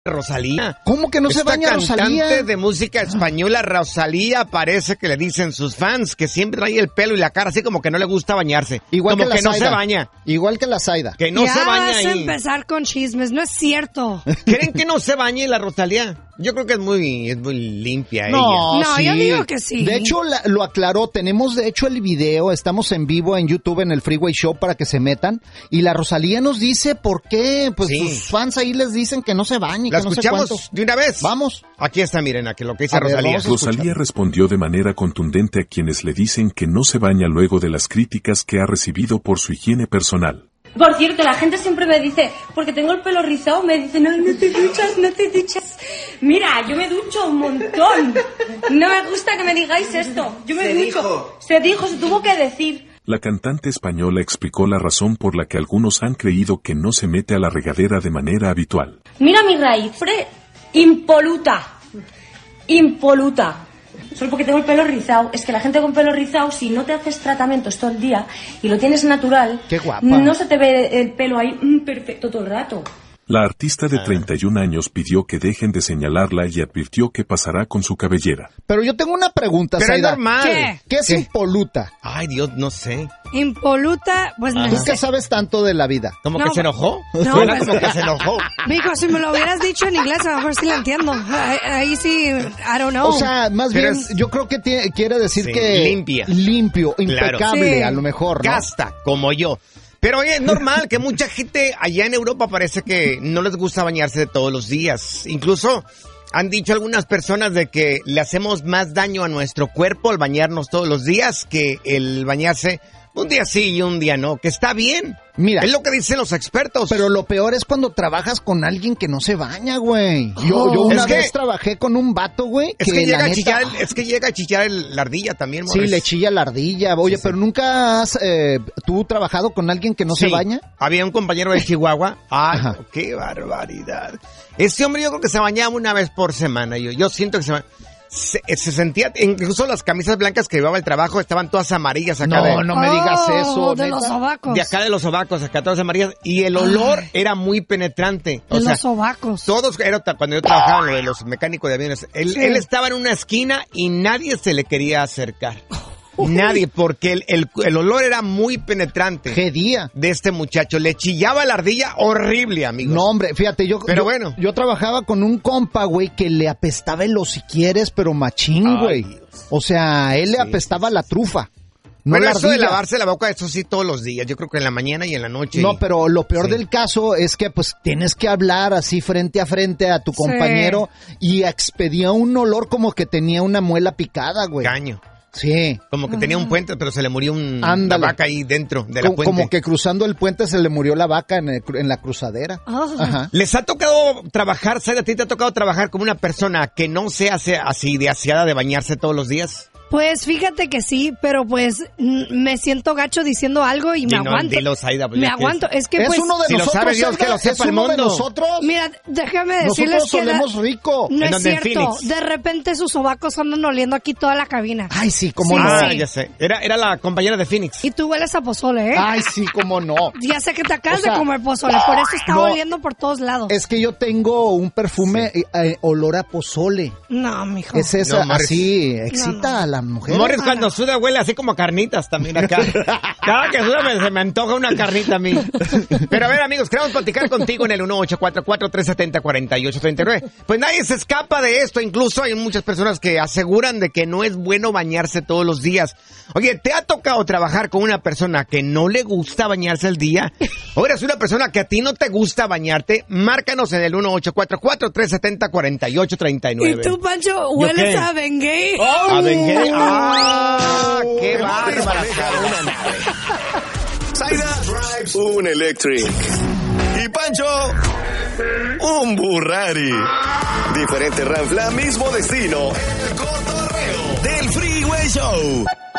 Rosalía. ¿Cómo que no se baña Rosalía? Esta cantante de música española, Rosalía, parece que le dicen sus fans que siempre trae el pelo y la cara así como que no le gusta bañarse. Igual como que la no Zaida. se baña. Igual que la Zaida. Que no se baña vas a ahí. empezar con chismes, no es cierto. ¿Creen que no se bañe la Rosalía? Yo creo que es muy limpia ella. No, yo digo que sí. De hecho, lo aclaró. Tenemos, de hecho, el video. Estamos en vivo en YouTube, en el Freeway Show, para que se metan. Y la Rosalía nos dice por qué. Pues Sí. sus fans ahí les dicen que no se bañe, ¿La que no sé escuchamos cuánto. de una vez? Vamos. Aquí está, miren, aquí lo que dice A ver, Rosalía. vamos a escuchar. Rosalía respondió de manera contundente a quienes le dicen que no se baña luego de las críticas que ha recibido por su higiene personal. Por cierto, la gente siempre me dice, porque tengo el pelo rizado, me dicen, no te duchas, no te duchas. Mira, yo me ducho un montón. No me gusta que me digáis esto. Yo me ducho. Se tuvo que decir. La cantante española explicó la razón por la que algunos han creído que no se mete a la regadera de manera habitual. Mira mi raíz, impoluta. Solo porque tengo el pelo rizado. Es que la gente con pelo rizado, si no te haces tratamientos todo el día y lo tienes natural, Qué guapa. no se te ve el pelo ahí perfecto todo el rato. La artista de 31 años pidió que dejen de señalarla y advirtió que pasará con su cabellera. Pero yo tengo una pregunta, Pero es Zaida. normal. ¿Qué es impoluta? Ay, Dios, no sé. Impoluta, pues no ¿Tú sé. qué sabes tanto de la vida? ¿Cómo No, que se enojó? no, Suena pues- como que se enojó. Mijo, si me lo hubieras dicho en inglés, a lo mejor sí lo entiendo. Ahí sí, I don't know. O sea, más Pero bien, es- yo creo que quiere decir Sí, que... limpia. Limpio, Claro. impecable, Sí. a lo mejor, ¿no? Gasta, como yo. Pero oye, es normal que mucha gente allá en Europa parece que no les gusta bañarse todos los días. Incluso han dicho algunas personas de que le hacemos más daño a nuestro cuerpo al bañarnos todos los días que el bañarse un día sí y un día no, que está bien. Mira. Es lo que dicen los expertos. Pero lo peor es cuando trabajas con alguien que no se baña, güey. Yo una Es que- vez trabajé con un vato, güey, es que la llega a neta- chillar, es que llega a chillar la ardilla también, Sí, Morris. le chilla la ardilla. Oye, Sí, pero sí. ¿nunca has tú trabajado con alguien que no se Sí. baña? Había un compañero de Chihuahua. ¡Ay, Ajá. qué barbaridad! Ese hombre yo creo que se bañaba una vez por semana. Yo siento que se sentía, incluso las camisas blancas que llevaba el trabajo estaban todas amarillas acá. No me digas eso. De neta. los sobacos. De acá de los sobacos, acá todas amarillas. Y el olor era muy penetrante. De los sobacos. Todos, cuando yo trabajaba en lo de los mecánicos de aviones, él Sí. estaba en una esquina y nadie se le quería acercar. Nadie, porque el olor era muy penetrante. ¿Qué día? De este muchacho. Le chillaba la ardilla horrible, amigos. No, hombre, fíjate, Pero bueno. yo trabajaba con un compa, güey, que le apestaba el hociquieres, pero machín, Ay, güey. Dios. O sea, él le apestaba la trufa. No Bueno, la eso de ardilla. lavarse la boca, eso sí todos los días. Yo creo que en la mañana y en la noche. No, pero lo peor Sí. del caso es que pues tienes que hablar así frente a frente a tu compañero y expedía un olor como que tenía una muela picada, güey. Caño. Sí. Como que tenía un puente, pero se le murió una Ándale. vaca ahí dentro de la puente. Como que cruzando el puente se le murió la vaca en la cruzadera. Ajá. ¿Les ha tocado trabajar, Zaida, a ti te ha tocado trabajar como una persona que no se hace así de aseada de bañarse todos los días? Pues fíjate que sí, pero pues me siento gacho diciendo algo y me aguanto. Dilo, Zaida, pues, Me ya que aguanto. Es que Es pues... uno de si lo nosotros, sabe Dios, Zaida, que lo sepa es el uno de mundo. nosotros. Mira, déjame decirles Nosotros que... olemos rico. No ¿En es dónde? ¿En cierto. Phoenix? De repente sus sobacos andan oliendo aquí toda la cabina. Ay, sí, cómo Sí, no. Ah, sí. ya sé. Era la compañera de Phoenix. Y tú hueles a pozole, ¿eh? Ay, sí, cómo no. Ya sé que te acabas O sea, de comer pozole, por eso está no. oliendo por todos lados. Es que yo tengo un perfume olor a pozole. No, mijo. Es esa, No, Morris. así, excita No. a la mujer. Morris cuando suda huele así como a carnitas también acá. Cada que suda se me antoja una carnita a mí. Pero a ver, amigos, queremos platicar contigo en el 1844-370-4839. Pues nadie se escapa de esto. Incluso hay muchas personas que aseguran de que no es bueno bañarse todos los días. Oye, ¿te ha tocado trabajar con una persona que no le gusta bañarse al día? ¿O eres una persona que a ti no te gusta bañarte? Márcanos en el 1844-370-4839. ¿Y tú, Pancho, hueles qué? a Bengay? ¿A Bengay? ¡Ah! ¡Qué bárbara! Zaida drives un electric. Y Pancho, un Burrari. Diferente ranfla, mismo destino. El cotorreo del Freeway Show.